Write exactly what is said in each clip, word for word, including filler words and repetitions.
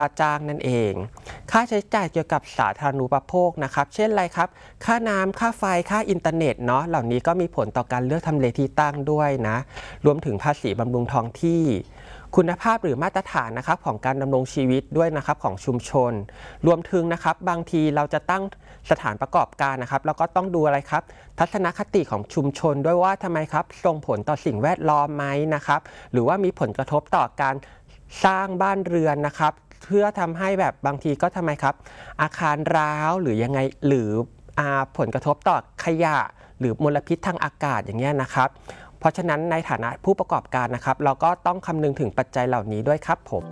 ค่าจ้างนั่นเองค่าใช้จ่ายเกี่ยวกับสาธารณูปโภคนะครับเช่นอะไรครับค่าน้ำค่าไฟค่าอินเทอร์เน็ตเนาะเหล่านี้ก็มีผลต่อการเลือกทำเลที่ตั้งด้วยนะรวมถึงภาษีบำรุงท้องที่คุณภาพหรือมาตรฐานนะครับของการดำรงชีวิตด้วยนะครับของชุมชนรวมถึงนะครับบางทีเราจะตั้งสถานประกอบการนะครับแล้วก็ต้องดูอะไรครับทัศนคติของชุมชนด้วยว่าทำไมครับส่งผลต่อสิ่งแวดล้อมไหมนะครับหรือว่ามีผลกระทบต่อการสร้างบ้านเรือนนะครับเพื่อทำให้แบบบางทีก็ทำไมครับอาคารร้าวหรือยังไงหรือผลกระทบต่อขยะหรือมลพิษทางอากาศอย่างเงี้ยนะครับเพราะฉะนั้นในฐานะผู้ประกอบการนะครับเราก็ต้องคำนึงถึงปัจจัยเหล่านี้ด้วยครับผม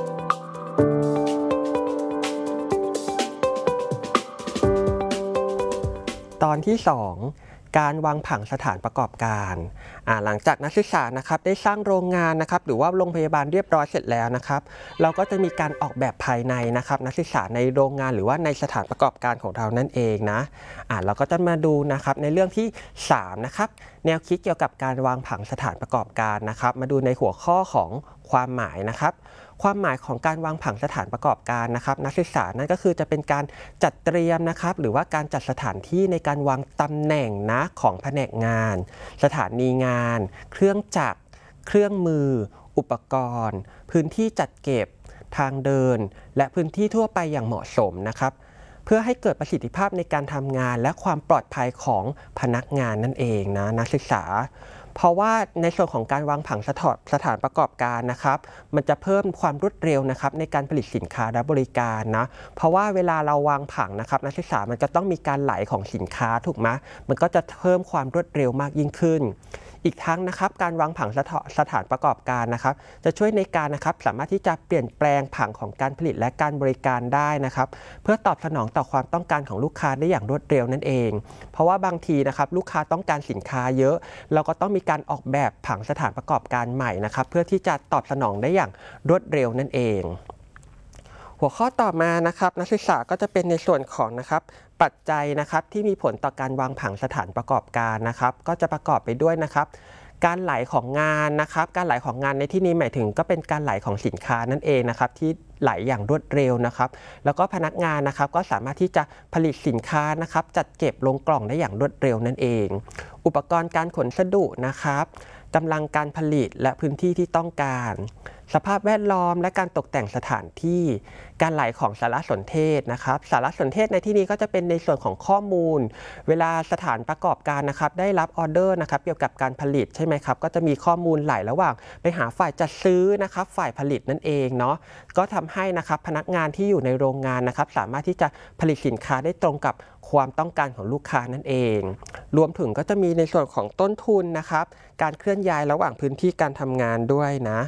ตอนที่สองการวางผังสถานประกอบการหลังจากนักศึกษานะครับได้สร้างโรงงานนะครับหรือว่าโรงพยาบาลเรียบร้อยเสร็จแล้วนะครับเราก็จะมีการออกแบบภายในนะครับนักศึกษาในโรงงานหรือว่าในสถานประกอบการของเรานั่นเองนะอ่าเราก็จะมาดูนะครับในเรื่องที่สามนะครับแนวคิดเกี่ยวกับการวางผังสถานประกอบการนะครับมาดูในหัวข้อของความหมายนะครับความหมายของการวางผังสถานประกอบการนะครับนักศึกษานั่นก็คือจะเป็นการจัดเตรียมนะครับหรือว่าการจัดสถานที่ในการวางตำแหน่งนะของแผนกงานสถานีงานเครื่องจักรเครื่องมืออุปกรณ์พื้นที่จัดเก็บทางเดินและพื้นที่ทั่วไปอย่างเหมาะสมนะครับเพื่อให้เกิดประสิทธิภาพในการทำงานและความปลอดภัยของพนักงานนั่นเองนะนักศึกษาเพราะว่าในส่วนของการวางผังสถานประกอบการนะครับมันจะเพิ่มความรวดเร็วนะครับในการผลิตสินค้าและบริการนะเพราะว่าเวลาเราวางผังนะครับนักศึกษามันจะต้องมีการไหลของสินค้าถูกไหมมันก็จะเพิ่มความรวดเร็วมากยิ่งขึ้นอีกทั้งนะครับการวางผังสถานประกอบการนะครับจะช่วยในการนะครับสามารถที่จะเปลี่ยนแปลงผังของการผลิตและการบริการได้นะครับเพื่อตอบสนองต่อความต้องการของลูกค้าได้อย่างรวดเร็วนั่นเองเพราะว่าบางทีนะครับลูกค้าต้องการสินค้าเยอะเราก็ต้องมีการออกแบบผังสถานประกอบการใหม่นะครับเพื่อที่จะตอบสนองได้อย่างรวดเร็วนั่นเองหัวข้อต่อมานะครับนักศึกษาก็จะเป็นในส่วนของนะครับปัจจัยนะครับที่มีผลต่อการวางผังสถานประกอบการนะครับก็จะประกอบไปด้วยนะครับการไหลของงานนะครับการไหลของงานในที่นี้หมายถึงก็เป็นการไหลของสินค้านั่นเองนะครับที่ไหลอย่างรวดเร็วนะครับแล้วก็พนักงานนะครับก็สามารถที่จะผลิตสินค้านะครับจัดเก็บลงกล่องได้อย่างรวดเร็วนั่นเองอุปกรณ์การขนสดุนะครับกำลังการผลิตและพื้นที่ที่ต้องการสภาพแวดล้อมและการตกแต่งสถานที่การไหลของสารสนเทศนะครับสารสนเทศในที่นี้ก็จะเป็นในส่วนของข้อมูลเวลาสถานประกอบการนะครับได้รับออเดอร์นะครับเกี่ยวกับการผลิตใช่ไหมครับก็จะมีข้อมูลไหลระหว่างไปหาฝ่ายจัดซื้อนะครับฝ่ายผลิตนั่นเองเนาะก็ทำให้นะครับพนักงานที่อยู่ในโรงงานนะครับสามารถที่จะผลิตสินค้าได้ตรงกับความต้องการของลูกค้านั่นเองรวมถึงก็จะมีในส่วนของต้นทุนนะครับการเคลื่อนย้ายระหว่างพื้นที่การทำงานด้วยนะ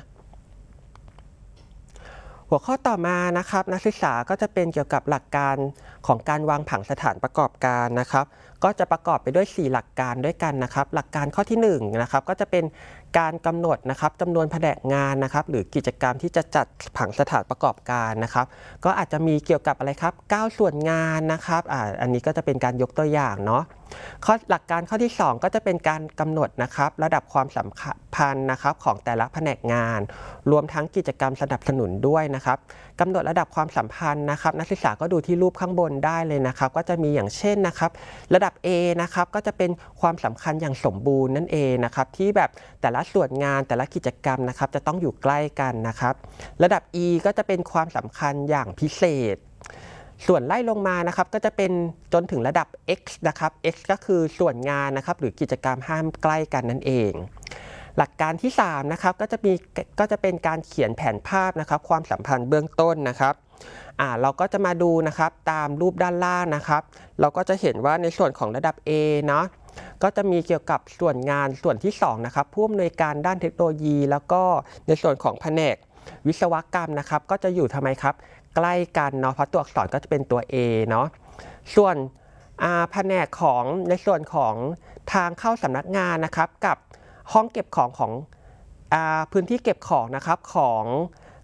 หัวข้อต่อมานะครับนักศึกษาก็จะเป็นเกี่ยวกับหลักการของการวางผังสถานประกอบการนะครับก็จะประกอบไปด้วยสี่หลักการด้วยกันนะครับหลักการข้อที่หนึ่งนะครับก็จะเป็นการกำหนดนะครับจำนวนแผนกงานนะครับหรือกิจกรรมที่จะจัดผังสถานประกอบการนะครับก็อาจจะมีเกี่ยวกับอะไรครับเก้าส่วนงานนะครับอ่าอันนี้ก็จะเป็นการยกตัวอย่างเนาะข้อหลักการข้อที่สองก็จะเป็นการกำหนดนะครับระดับความสำคัญนะครับของแต่ละแผนกงานรวมทั้งกิจกรรมสนับสนุนด้วยนะครับกำหนดระดับความสัมพันธ์นะครับนักศึกษาก็ดูที่รูปข้างบนได้เลยนะครับก็จะมีอย่างเช่นนะครับระดับ A นะครับก็จะเป็นความสำคัญอย่างสมบูรณ์นั่นเองนะครับที่แบบแต่ละส่วนงานแต่ละกิจกรรมนะครับจะต้องอยู่ใกล้กันนะครับระดับ E ก็จะเป็นความสำคัญอย่างพิเศษส่วนไล่ลงมานะครับก็จะเป็นจนถึงระดับ X นะครับ X ก็คือส่วนงานนะครับหรือกิจกรรมห้ามใกล้กันนั่นเองหลักการที่สามนะครับก็จะมีก็จะเป็นการเขียนแผนภาพนะครับความสัมพันธ์เบื้องต้นนะครับอ่าเราก็จะมาดูนะครับตามรูปด้านล่างนะครับเราก็จะเห็นว่าในส่วนของระดับ A เนาะก็จะมีเกี่ยวกับส่วนงานส่วนที่สองนะครับผู้อำนวยการด้านเทคโนโลยีแล้วก็ในส่วนของแผนกวิศวกรรมนะครับก็จะอยู่ทำไมครับใกล้กันเนาะเพราะตัวอักษรก็จะเป็นตัว A เนาะส่วนแผนกของในส่วนของทางเข้าสำนักงานนะครับกับห้องเก็บของของพื้นที่เก็บของนะครับของ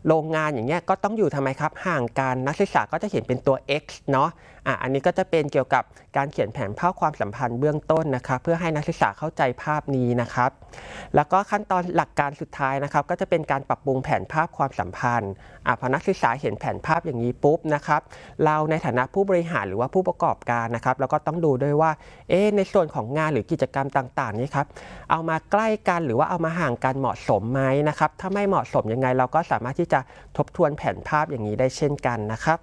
โรงงานอย่างเงี้ยก็ต้องอยู่ทำไมครับห่างกันนักศึกษาก็จะเห็นเป็นตัว x เนาะอ่ะอันนี้ก็จะเป็นเกี่ยวกับการเขียนแผนภาพความสัมพันธ์เบื้องต้นนะครับเพื่อให้นักศึกษาเข้าใจภาพนี้นะครับแล้วก็ขั้นตอนหลักการสุดท้ายนะครับก็จะเป็นการปรับปรุงแผนภาพความสัมพันธ์อ่ะพอนักศึกษาเห็นแผนภาพอย่างนี้ปุ๊บนะครับเราในฐานะผู้บริหารหรือว่าผู้ประกอบการนะครับเราก็ต้องดูด้วยว่าเอ๊ะในส่วนของงานหรือกิจกรรมต่างๆนี้ครับเอามาใกล้กันหรือว่าเอามาห่างกันเหมาะสมไหมนะครับถ้าไม่เหมาะสมยังไงเราก็สามารถที่จะทบทวนแผนภาพอย่างนี้ได้เช่นกันนะครับ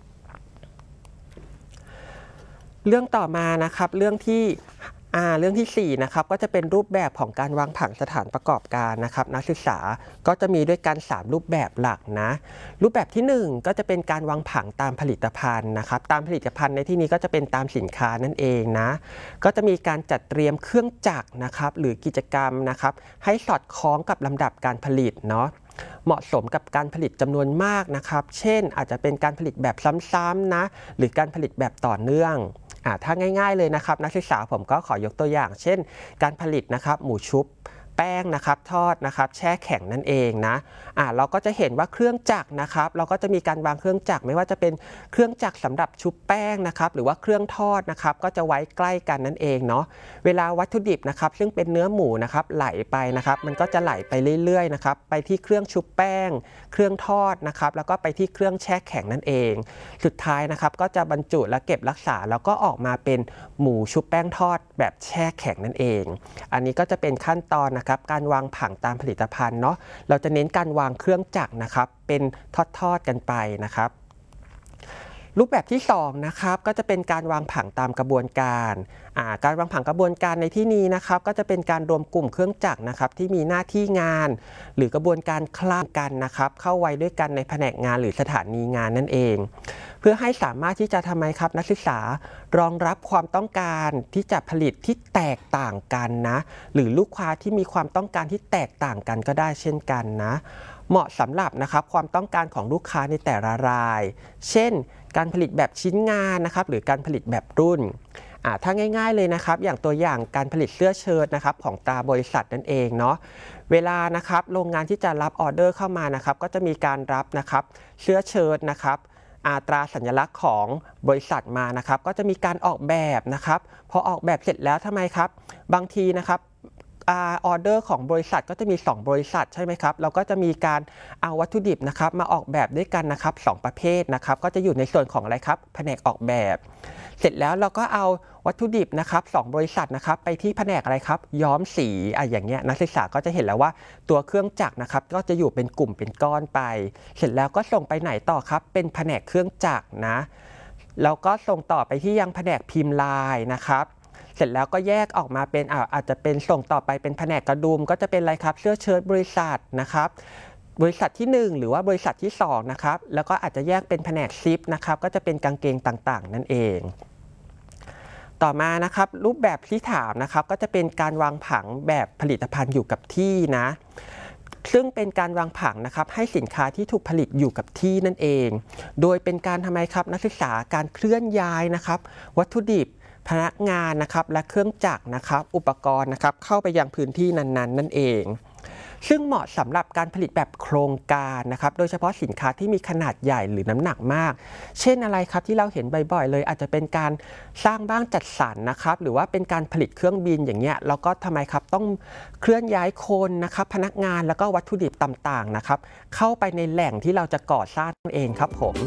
เรื่องต่อมานะครับเรื่องที่อ่าเรื่องที่สี่นะครับก็จะเป็นรูปแบบของการวางผังสถานประกอบการนะครับนักศึกษาก็จะมีด้วยกันสามรูปแบบหลักนะรูปแบบที่หนึ่งก็จะเป็นการวางผังตามผลิตภัณฑ์นะครับตามผลิตภัณฑ์ในที่นี้ก็จะเป็นตามสินค้านั่นเองนะก็จะมีการจัดเตรียมเครื่องจักรนะครับหรือกิจกรรมนะครับให้สอดคล้องกับลำดับการผลิตเนาะเหมาะสมกับการผลิตจำนวนมากนะครับเช่นอาจจะเป็นการผลิตแบบซ้ำๆนะหรือการผลิตแบบต่อเนื่องอ่าถ้าง่ายๆเลยนะครับนักศึกษาผมก็ขอยกตัวอย่างเช่นการผลิตนะครับหมูชุบแป้งนะครับทอดนะครับแช่แข็งนั่นเองนะอ่าเราก็จะเห็นว่าเครื่องจักรนะครับเราก็จะมีการวางเครื่องจักรไม่ว่าจะเป็นเครื่องจักรสำหรับชุบแป้งนะครับหรือว่าเครื่องทอดนะครับก็จะไว้ใกล้กันนั่นเองเนาะเวลาวัตถุดิบนะครับซึ่งเป็นเนื้อหมูนะครับไหลไปนะครับมันก็จะไหลไปเรื่อยๆนะครับไปที่เครื่องชุบแป้งเครื่องทอดนะครับแล้วก็ไปที่เครื่องแช่แข็งนั่นเองสุดท้ายนะครับก็จะบรรจุและเก็บรักษาแล้วก็ออกมาเป็นหมูชุบแป้งทอดแบบแช่แข็งนั่นเองอันนี้ก็จะเป็นขั้นตอนนะครับการวางผังตามผลิตภัณฑ์เนาะเราจะเน้นการวางเครื่องจักรนะครับเป็นทอดๆกันไปนะครับรูปแบบที่สองนะครับก็จะเป็นการวางผังตามกระบวนการการวางผังกระบวนการในที่นี้นะครับก็จะเป็นการรวมกลุ่มเครื่องจักรนะครับที่มีหน้าที่งานหรือกระบวนการคลาดกันนะครับเข้าไว้ด้วยกันในแผนกงานหรือสถานีงานนั่นเองเพื่อให้สามารถที่จะทำไมครับนักศึกษารองรับความต้องการที่จะผลิตที่แตกต่างกันนะหรือลูกค้าที่มีความต้องการที่แตกต่างกันก็ได้เช่นกันนะเหมาะสำหรับนะครับความต้องการของลูกค้าในแต่ละรายเช่นการผลิตแบบชิ้นงานนะครับหรือการผลิตแบบรุ่นถ้าง่ายๆเลยนะครับอย่างตัวอย่างการผลิตเสื้อเชิ้ตนะครับของตราบริษัทนั่นเองเนาะเวลานะครับโรงงานที่จะรับออเดอร์เข้ามานะครับก็จะมีการรับนะครับเสื้อเชิ้ตนะครับอัตราสัญลักษณ์ของบริษัทมานะครับก็จะมีการออกแบบนะครับพอออกแบบเสร็จแล้วทำไมครับบางทีนะครับออเดอร์ของบริษัทก็จะมีสองบริษัทใช่ไหมครับเราก็จะมีการเอาวัตถุดิบนะครับมาออกแบบด้วยกันนะครับสองประเภทนะครับก็จะอยู่ในส่วนของอะไรครับแผนกออกแบบเสร็จแล้วเราก็เอาวัตถุดิบนะครับสองบริษัทนะครับไปที่แผนกอะไรครับย้อมสีอ่ะอย่างเงี้ยนักศึกษาก็จะเห็นแล้วว่าตัวเครื่องจักรนะครับก็จะอยู่เป็นกลุ่มเป็นก้อนไปเสร็จแล้วก็ส่งไปไหนต่อครับเป็นแผนกเครื่องจักรนะแล้วก็ส่งต่อไปที่ยังแผนกพิมพ์ลายนะครับเสร็จแล้วก็แยกออกมาเป็นอ่าอาจจะเป็นส่งต่อไปเป็นแผนกกระดุมก็จะเป็นอะไรครับเสื้อเชิ้ตบริษัทนะครับบริษัทที่หนึ่งหรือว่าบริษัทที่สองนะครับแล้วก็อาจจะแยกเป็นแผนกซิปนะครับก็จะเป็นกางเกงต่างๆนั่นเองต่อมานะครับรูปแบบที่ถามนะครับก็จะเป็นการวางผังแบบผลิตภัณฑ์อยู่กับที่นะซึ่งเป็นการวางผังนะครับให้สินค้าที่ถูกผลิตอยู่กับที่นั่นเองโดยเป็นการทำไมครับนักศึกษาการเคลื่อนย้ายนะครับวัตถุดิบพนักงานนะครับและเครื่องจักรนะครับอุปกรณ์นะครับเข้าไปยังพื้นที่นั้นๆนั่นเองซึ่งเหมาะสำหรับการผลิตแบบโครงการนะครับโดยเฉพาะสินค้าที่มีขนาดใหญ่หรือน้ำหนักมากเช่นอะไรครับที่เราเห็นบ่อยๆเลยอาจจะเป็นการสร้างบ้านจัดสรรนะครับหรือว่าเป็นการผลิตเครื่องบินอย่างเงี้ยเราก็ทำไมครับต้องเคลื่อนย้ายคนนะครับพนักงานแล้วก็วัตถุดิบต่างๆนะครับเข้าไปในแหล่งที่เราจะก่อสร้างเองครับผม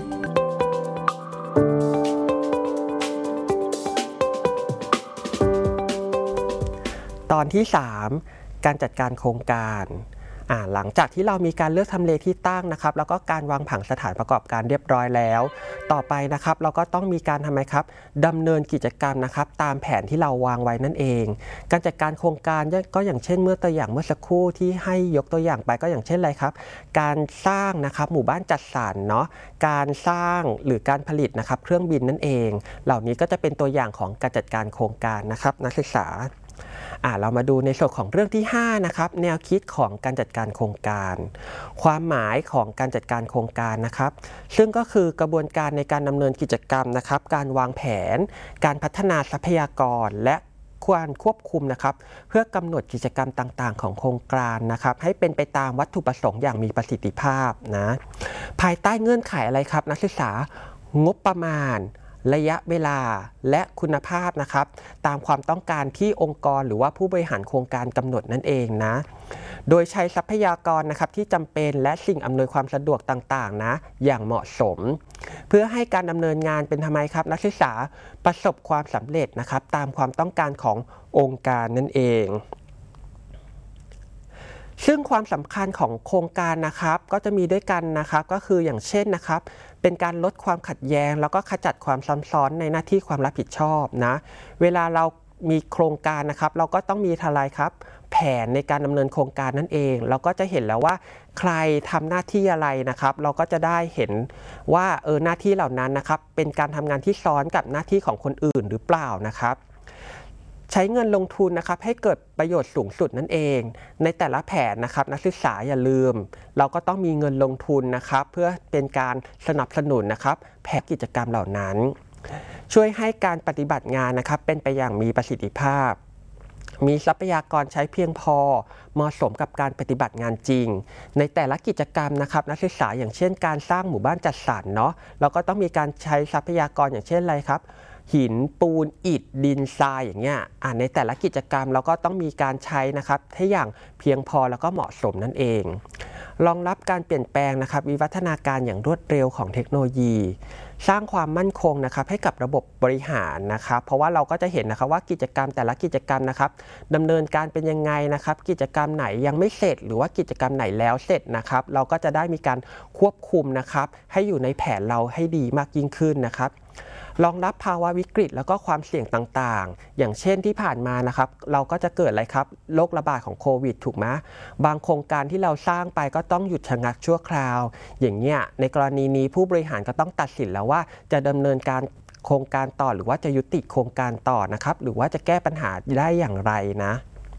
ตอนที่สามการจัดการโครงการหลังจากที่เรามีการเลือกทำเลที่ตั้งนะครับแล้วก็การวางผังสถานประกอบการเรียบร้อยแล้วต่อไปนะครับเราก็ต้องมีการทำไมครับดำเนินกิจกรรมนะครับตามแผนที่เราวางไว้นั่นเองการจัดการโครงการก็อย่างเช่นเมื่อตัวอย่างเมื่อสักครู่ที่ให้ยกตัวอย่างไปก็อย่างเช่นอะไรครับการสร้างนะครับหมู่บ้านจัดสรรเนาะการสร้างหรือการผลิตนะครับเครื่องบินนั่นเองเหล่านี้ก็จะเป็นตัวอย่างของการจัดการโครงการนะครับนักศึกษาอ่าเรามาดูในส่วนของเรื่องที่ห้านะครับแนวคิดของการจัดการโครงการความหมายของการจัดการโครงการนะครับซึ่งก็คือกระบวนการในการดำเนินกิจกรรมนะครับการวางแผนการพัฒนาทรัพยากรและควรควบคุมนะครับเพื่อกำหนดกิจกรรมต่างๆของโครงการนะครับให้เป็นไปตามวัตถุประสงค์อย่างมีประสิทธิภาพนะภายใต้เงื่อนไขอะไรครับนักศึกษางบประมาณระยะเวลาและคุณภาพนะครับตามความต้องการที่องค์กรหรือว่าผู้บริหารโครงการกำหนดนั่นเองนะโดยใช้ทรัพยากรนะครับที่จำเป็นและสิ่งอำนวยความสะดวกต่างๆนะอย่างเหมาะสมเพื่อให้การดำเนินงานเป็นทำไมครับนักศึกษาประสบความสำเร็จนะครับตามความต้องการขององค์การนั่นเองซึ่งความสำคัญของโครงการนะครับก็จะมีด้วยกันนะครับก็คืออย่างเช่นนะครับเป็นการลดความขัดแย้งแล้วก็ขจัดความซ้ำซ้อนในหน้าที่ความรับผิดชอบนะเวลาเรามีโครงการนะครับเราก็ต้องมีอะไรครับแผนในการดำเนินโครงการนั่นเองเราก็จะเห็นแล้วว่าใครทำหน้าที่อะไรนะครับเราก็จะได้เห็นว่าเออหน้าที่เหล่านั้นนะครับเป็นการทำงานที่ซ้อนกับหน้าที่ของคนอื่นหรือเปล่านะครับใช้เงินลงทุนนะครับให้เกิดประโยชน์สูงสุดนั่นเองในแต่ละแผนนะครับนักศึกษาอย่าลืมเราก็ต้องมีเงินลงทุนนะครับเพื่อเป็นการสนับสนุนนะครับแผนกิจกรรมเหล่านั้นช่วยให้การปฏิบัติงานนะครับเป็นไปอย่างมีประสิทธิภาพมีทรัพยากรใช้เพียงพอเหมาะสมกับการปฏิบัติงานจริงในแต่ละกิจกรรมนะครับนักศึกษาอย่างเช่นการสร้างหมู่บ้านจัดสรรเนาะเราก็ต้องมีการใช้ทรัพยากรอย่างเช่นอะไรครับหินปูนอิฐดินทรายอย่างเงี้ยอ่าในแต่ละกิจกรรมเราก็ต้องมีการใช้นะครับให้อย่างเพียงพอแล้วก็เหมาะสมนั่นเองรองรับการเปลี่ยนแปลงนะครับวิวัฒนาการอย่างรวดเร็วของเทคโนโลยีสร้างความมั่นคงนะครับให้กับระบบบริหารนะครับเพราะว่าเราก็จะเห็นนะครับว่ากิจกรรมแต่ละกิจกรรมนะครับดำเนินการเป็นยังไงนะครับกิจกรรมไหนยังไม่เสร็จหรือว่ากิจกรรมไหนแล้วเสร็จนะครับเราก็จะได้มีการควบคุมนะครับให้อยู่ในแผนเราให้ดีมากยิ่งขึ้นนะครับรองรับภาวะวิกฤตแล้วก็ความเสี่ยงต่างๆอย่างเช่นที่ผ่านมานะครับเราก็จะเกิดอะไรครับโรคระบาดของโควิดถูกไหมบางโครงการที่เราสร้างไปก็ต้องหยุดชะงักชั่วคราวอย่างเงี้ยในกรณีนี้ผู้บริหารก็ต้องตัดสินแล้วว่าจะดำเนินการโครงการต่อหรือว่าจะยุติโครงการต่อนะครับหรือว่าจะแก้ปัญหาได้อย่างไรนะ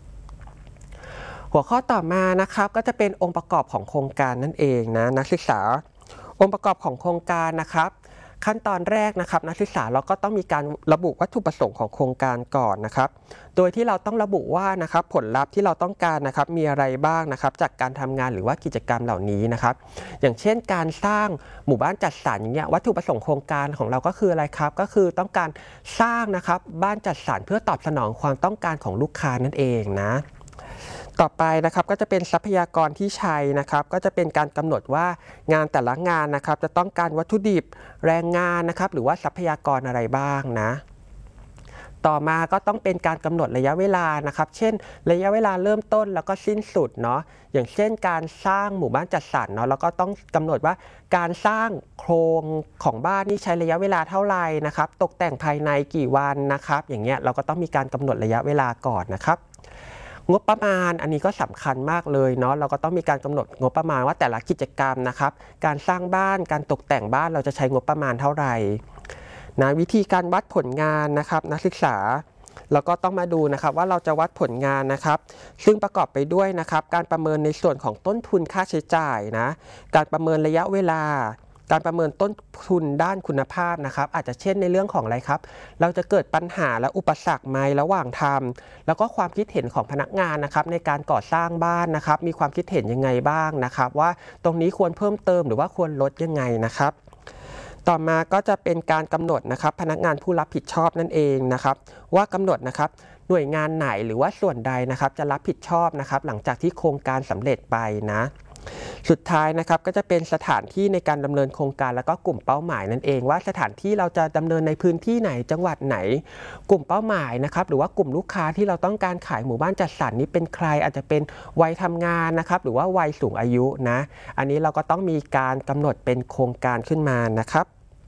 หัวข้อต่อมานะครับก็จะเป็นองค์ประกอบของโครงการนั่นเองนะนักศึกษาองค์ประกอบของโครงการนะครับขั้นตอนแรกนะครับนักศึกษาเราก็ต้องมีการระบุวัตถุประสงค์ของโครงการก่อนนะครับโดยที่เราต้องระบุว่านะครับผลลัพธ์ที่เราต้องการนะครับมีอะไรบ้างนะครับจากการทำงานหรือว่ากิจกรรมเหล่านี้นะครับอย่างเช่นการสร้างหมู่บ้านจัดสรรอย่างเงี้ยวัตถุประสงค์โครงการของเราก็คืออะไรครับก็คือต้องการสร้างนะครับบ้านจัดสรรเพื่อตอบสนองความต้องการของลูกค้านั่นเองนะต่อไปนะครับก็จะเป็นทรัพยากรที่ใช้นะครับก็จะเป็นการกำหนดว่างานแต่ละงานนะครับจะต้องการวัตถุดิบแรงงานนะครับหรือว่าทรัพยากรอะไรบ้างนะต่อมาก็ต้องเป็นการกำหนดระยะเวลานะครับเช่นระยะเวลาเริ่มต้นแล้วก็สิ้นสุดเนาะอย่างเช่นการสร้างหมู่บ้านจัดสรรเนาะแล้วก็ต้องกำหนดว่าการสร้างโครงของบ้านนี่ใช้ระยะเวลาเท่าไหร่นะครับตกแต่งภายในกี่วันนะครับอย่างเงี้ยเราก็ต้องมีการกำหนดระยะเวลาก่อนนะครับงบประมาณอันนี้ก็สำคัญมากเลยเนาะเราก็ต้องมีการกำหนดงบประมาณว่าแต่ละกิจกรรมนะครับการสร้างบ้านการตกแต่งบ้านเราจะใช้งบประมาณเท่าไหร่นะวิธีการวัดผลงานนะครับนักศึกษาเราก็ต้องมาดูนะครับว่าเราจะวัดผลงานนะครับซึ่งประกอบไปด้วยนะครับการประเมินในส่วนของต้นทุนค่าใช้จ่ายนะการประเมินระยะเวลาการประเมินต้นทุนด้านคุณภาพนะครับอาจจะเช่นในเรื่องของอะไรครับเราจะเกิดปัญหาและอุปสรรคไหมระหว่างทำแล้วก็ความคิดเห็นของพนักงานนะครับในการก่อสร้างบ้านนะครับมีความคิดเห็นยังไงบ้างนะครับว่าตรงนี้ควรเพิ่มเติมหรือว่าควรลดยังไงนะครับต่อมาก็จะเป็นการกำหนดนะครับพนักงานผู้รับผิดชอบนั่นเองนะครับว่ากำหนดนะครับหน่วยงานไหนหรือว่าส่วนใดนะครับจะรับผิดชอบนะครับหลังจากที่โครงการสำเร็จไปนะสุดท้ายนะครับก็จะเป็นสถานที่ในการดำเนินโครงการแล้วก็กลุ่มเป้าหมายนั่นเองว่าสถานที่เราจะดำเนินในพื้นที่ไหนจังหวัดไหนกลุ่มเป้าหมายนะครับหรือว่ากลุ่มลูกค้าที่เราต้องการขายหมู่บ้านจัดสรรนี้เป็นใครอาจจะเป็นวัยทำงานนะครับหรือว่าวัยสูงอายุนะอันนี้เราก็ต้องมีการกำหนดเป็นโครงการขึ้นมานะครับ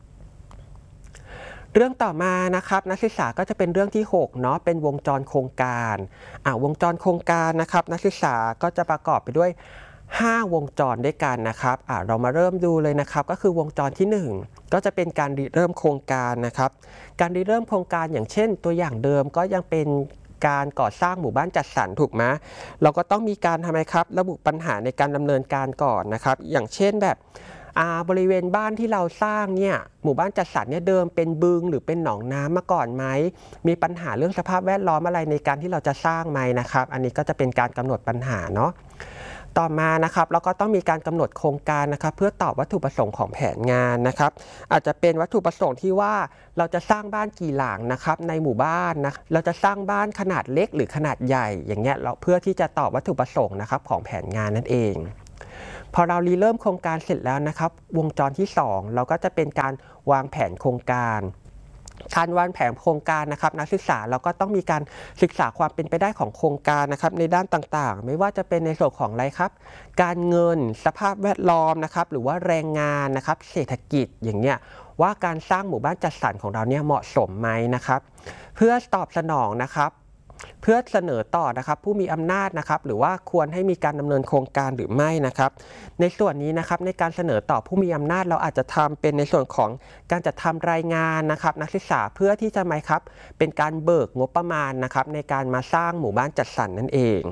เรื่องต่อมานะครับนักศึกษาก็จะเป็นเรื่องที่หกเนาะเป็นวงจรโครงการอ่าวงจรโครงการนะครับนักศึกษาก็จะประกอบไปด้วยห้าวงจรด้วยกันนะครับอ่าเรามาเริ่มดูเลยนะครับก็คือวงจรที่หนึ่งก็จะเป็นการริเริ่มโครงการนะครับการริเริ่มโครงการอย่างเช่นตัวอย่างเดิมก็ยังเป็นการก่อสร้างหมู่บ้านจัดสรรถูกไหมเราก็ต้องมีการทำไมครับระบุปัญหาในการดำเนินการก่อนนะครับอย่างเช่นแบบบริเวณบ้านที่เราสร้างเนี่ยหมู่บ้านจัดสรรเนี่ยเดิมเป็นบึงหรือเป็นหนองน้ำมาก่อนไหมมีปัญหาเรื่องสภาพแวดล้อมอะไรในการที่เราจะสร้างไหมนะครับอันนี้ก็จะเป็นการกำหนดปัญหาเนาะต่อมานะครับเราก็ต้องมีการกำหนดโครงการนะครับเพื่อตอบวัตถุประสงค์ของแผนงานนะครับอาจจะเป็นวัตถุประสงค์ที่ว่าเราจะสร้างบ้านกี่หลังนะครับในหมู่บ้านนะเราจะสร้างบ้านขนาดเล็กหรือขนาดใหญ่อย่างเงี้ยเราเพื่อที่จะตอบวัตถุประสงค์นะครับของแผนงานนั่นเองพอเรารีเริ่มโครงการเสร็จแล้วนะครับวงจรที่สองเราก็จะเป็นการวางแผนโครงการการวางแผนโครงการนะครับนักศึกษาเราก็ต้องมีการศึกษาความเป็นไปได้ของโครงการนะครับในด้านต่างๆไม่ว่าจะเป็นในส่วนของอะไรครับการเงินสภาพแวดล้อมนะครับหรือว่าแรงงานนะครับเศรษฐกิจอย่างเนี้ยว่าการสร้างหมู่บ้านจัดสรรของเราเนี่ยเหมาะสมไหมนะครับเพื่อตอบสนองนะครับเพื่อเสนอต่อนะครับผู้มีอำนาจนะครับหรือว่าควรให้มีการดำเนินโครงการหรือไม่นะครับในส่วนนี้นะครับในการเสนอต่อผู้มีอำนาจเราอาจจะทำเป็นในส่วนของการจัดทำรายงานนะครับนักศึกษาเพื่อที่จะไหมครับเป็นการเบิกงบประมาณนะครับในการมาสร้างหมู่บ้านจัดสรรนั่นเอง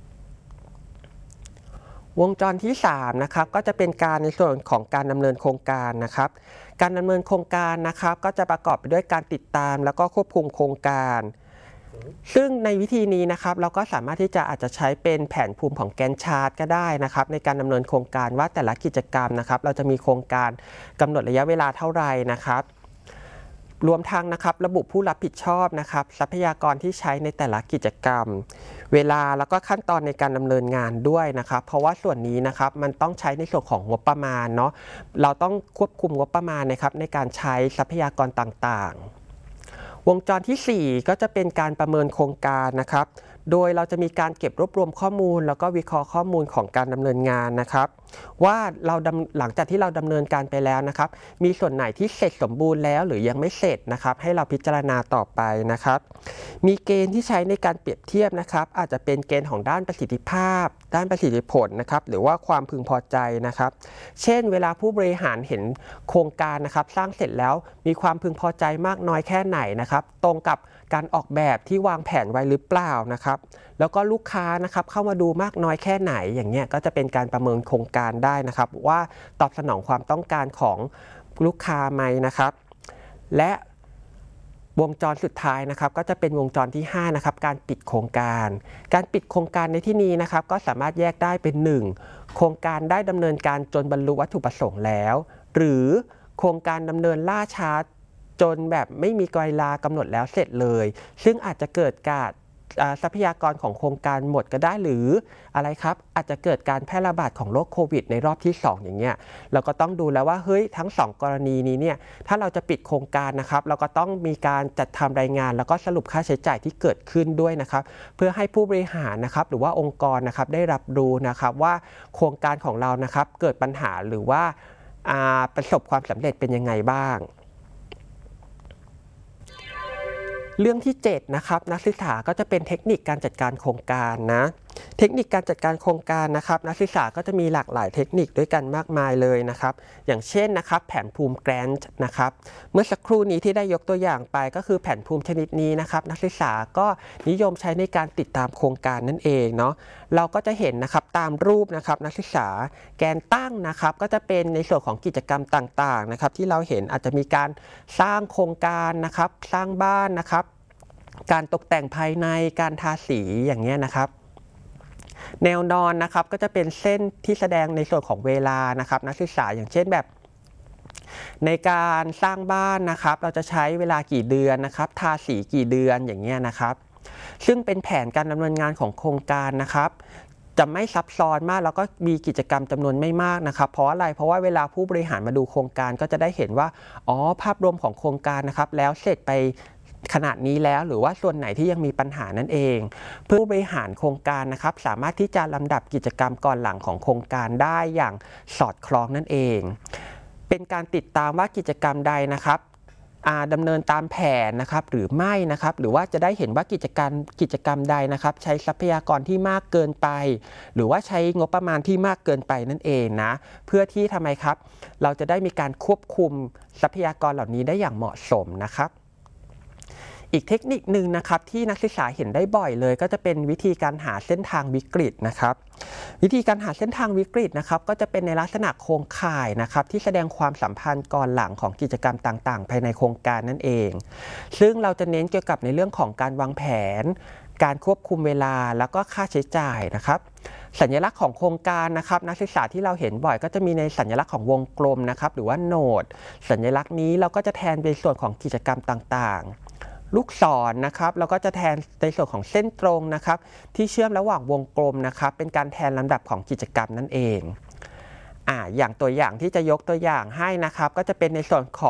วงจรที่สามนะครับก็จะเป็นการในส่วนของการดำเนินโครงการนะครับการดำเนินโครงการนะครับก็จะประกอบไปด้วยการติดตามแล้วก็ควบคุมโครงการซึ่งในวิธีนี้นะครับเราก็สามารถที่จะอาจจะใช้เป็นแผนภูมิของแกนชาร์ตก็ได้นะครับในการดำเนินโครงการว่าแต่ละกิจกรรมนะครับเราจะมีโครงการกำหนดระยะเวลาเท่าไหร่นะครับรวมทั้งนะครับระบุผู้รับผิดชอบนะครับทรัพยากรที่ใช้ในแต่ละกิจกรรมเวลาแล้วก็ขั้นตอนในการดำเนินงานด้วยนะครับเพราะว่าส่วนนี้นะครับมันต้องใช้ในส่วนของงบประมาณเนาะเราต้องควบคุมงบประมาณนะครับในการใช้ทรัพยากรต่างๆวงจรที่สี่ก็จะเป็นการประเมินโครงการนะครับโดยเราจะมีการเก็บรวบรวมข้อมูลแล้วก็วิเคราะห์ข้อมูลของการดำเนินงานนะครับว่าเราหลังจากที่เราดำเนินการไปแล้วนะครับมีส่วนไหนที่เสร็จสมบูรณ์แล้วหรือยังไม่เสร็จนะครับให้เราพิจารณาต่อไปนะครับมีเกณฑ์ที่ใช้ในการเปรียบเทียบนะครับอาจจะเป็นเกณฑ์ของด้านประสิทธิภาพด้านประสิทธิผลนะครับหรือว่าความพึงพอใจนะครับเช่นเวลาผู้บริหารเห็นโครงการนะครับสร้างเสร็จแล้วมีความพึงพอใจมากน้อยแค่ไหนนะครับตรงกับการออกแบบที่วางแผนไว้หรือเปล่านะครับแล้วก็ลูกค้านะครับเข้ามาดูมากน้อยแค่ไหนอย่างเงี้ยก็จะเป็นการประเมินโครงการได้นะครับว่าตอบสนองความต้องการของลูกค้าไหมนะครับและวงจรสุดท้ายนะครับก็จะเป็นวงจรที่ห้านะครับการปิดโครงการการปิดโครงการในที่นี้นะครับก็สามารถแยกได้เป็นหนึ่งโครงการได้ดำเนินการจนบรรลุวัตถุประสงค์แล้วหรือโครงการดำเนินล่าช้าจนแบบไม่มีเวลากำหนดแล้วเสร็จเลยซึ่งอาจจะเกิดการทรัพยากรของโครงการหมดก็ได้หรืออะไรครับอาจจะเกิดการแพร่ระบาดของโรคโควิดในรอบที่สองอย่างเงี้ยเราก็ต้องดูแล้วว่าเฮ้ยทั้งสองกรณีนี้เนี่ยถ้าเราจะปิดโครงการนะครับเราก็ต้องมีการจัดทำรายงานแล้วก็สรุปค่าใช้จ่ายที่เกิดขึ้นด้วยนะครับเพื่อให้ผู้บริหารนะครับหรือว่าองค์กรนะครับได้รับรู้นะครับว่าโครงการของเรานะครับเกิดปัญหาหรือว่าประสบความสำเร็จเป็นยังไงบ้างเรื่องที่เจ็ดนะครับนักศึกษาก็จะเป็นเทคนิคการจัดการโครงการนะเทคนิคการจัดการโครงการนะครับนักศึกษาก็จะมีหลากหลายเทคนิคด้วยกันมากมายเลยนะครับอย่างเช่นนะครับแผนภูมิแกรนท์นะครับเมื่อสักครู่นี้ที่ได้ยกตัวอย่างไปก็คือแผนภูมิชนิดนี้นะครับนักศึกษาก็นิยมใช้ในการติดตามโครงการนั่นเองเนาะเราก็จะเห็นนะครับตามรูปนะครับนักศึกษาแกนตั้งนะครับก็จะเป็นในส่วนของกิจกรรมต่างๆนะครับที่เราเห็นอาจจะมีการสร้างโครงการนะครับสร้างบ้านนะครับการตกแต่งภายในการทาสีอย่างเงี้ยนะครับแนวนอนนะครับก็จะเป็นเส้นที่แสดงในส่วนของเวลานะครับนักศึกษาอย่างเช่นแบบในการสร้างบ้านนะครับเราจะใช้เวลากี่เดือนนะครับทาสีกี่เดือนอย่างเงี้ยนะครับซึ่งเป็นแผนการดำเนินงานของโครงการนะครับจะไม่ซับซ้อนมากแล้วก็มีกิจกรรมจำนวนไม่มากนะครับเพราะอะไรเพราะว่าเวลาผู้บริหารมาดูโครงการก็จะได้เห็นว่าอ๋อภาพรวมของโครงการนะครับแล้วเสร็จไปขนาดนี้แล้วหรือว่าส่วนไหนที่ยังมีปัญหานั่นเองผู้บริหารโครงการนะครับสามารถที่จะลำดับกิจกรรมก่อนหลังของโครงการได้อย่างสอดคล้องนั่นเองเป็นการติดตามว่ากิจกรรมใดนะครับดำเนินตามแผนนะครับหรือไม่นะครับหรือว่าจะได้เห็นว่ากิจการกิจกรรมใดนะครับใช้ทรัพยากรที่มากเกินไปหรือว่าใช้งบประมาณที่มากเกินไปนั่นเองนะเพื่อที่ทำไมครับเราจะได้มีการควบคุมทรัพยากรเหล่านี้ได้อย่างเหมาะสมนะครับอีกเทคนิคหนึ่งนะครับที่นักศึกษาเห็นได้บ่อยเลยก็จะเป็นวิธีการหาเส้นทางวิกฤตนะครับวิธีการหาเส้นทางวิกฤตนะครับก็จะเป็นในลักษณะโครงข่ายนะครับที่แสดงความสัมพันธ์ก่อนหลังของกิจกรรมต่างๆภายในโครงการนั่นเองซึ่งเราจะเน้นเกี่ยวกับในเรื่องของการวางแผนการควบคุมเวลาแล้วก็ค่าใช้จ่ายนะครับสัญลักษณ์ของโครงการนะครับนักศึกษาที่เราเห็นบ่อยก็จะมีในสัญลักษณ์ของวงกลมนะครับหรือว่าโนดสัญลักษณ์นี้เราก็จะแทนเป็นส่วนของกิจกรรมต่างๆลูกศรนะครับเราก็จะแทนในส่วนของเส้นตรงนะครับที่เชื่อมระหว่างวงกลมนะครับเป็นการแทนลำดับของกิจกรรมนั่นเองอ่าอย่างตัวอย่างที่จะยกตัวอย่างให้นะครับก็จะเป็นในส่วนของ